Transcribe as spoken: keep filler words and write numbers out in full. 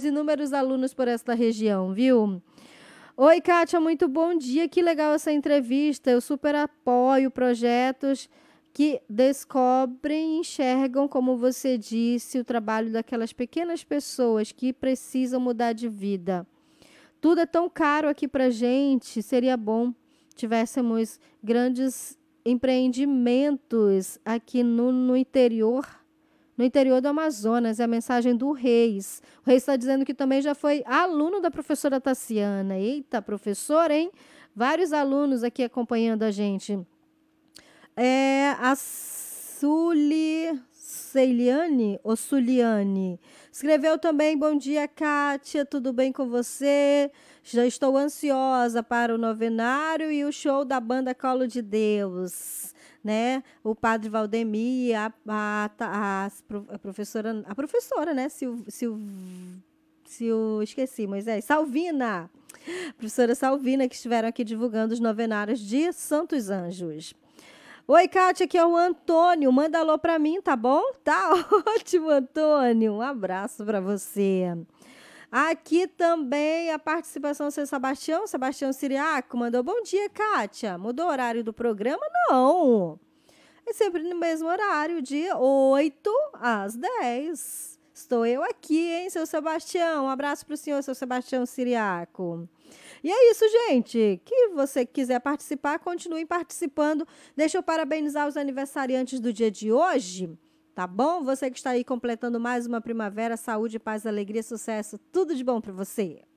os inúmeros alunos por esta região, viu? Oi, Kátia, muito bom dia. Que legal essa entrevista. Eu super apoio projetos que descobrem e enxergam, como você disse, o trabalho daquelas pequenas pessoas que precisam mudar de vida. Tudo é tão caro aqui pra gente, seria bom tivéssemos grandes empreendimentos aqui no, no interior, no interior do Amazonas. É a mensagem do Reis. O Reis está dizendo que também já foi aluno da professora Tassiana. Eita, professora, hein? Vários alunos aqui acompanhando a gente. É a Suli Ceiliane ou Suliane escreveu também: bom dia, Kátia, tudo bem com você? Já estou ansiosa para o novenário e o show da banda Colo de Deus, né? O padre Valdemir, a, a, a, a professora, a professora, né? Sil, Sil, Sil, esqueci, Moisés, Salvina, professora Salvina, que estiveram aqui divulgando os novenários de Santos Anjos. Oi, Kátia, aqui é o Antônio. Manda alô pra mim, tá bom? Tá ótimo, Antônio. Um abraço para você. Aqui também a participação do seu Sebastião, Sebastião Siriaco, mandou: bom dia, Kátia. Mudou o horário do programa? Não. É sempre no mesmo horário, de oito às dez. Estou eu aqui, hein, seu Sebastião? Um abraço para o senhor, seu Sebastião Siriaco. E é isso, gente. Que você quiser participar, continue participando. Deixa eu parabenizar os aniversariantes do dia de hoje, tá bom? Você que está aí completando mais uma primavera, saúde, paz, alegria, sucesso, tudo de bom para você.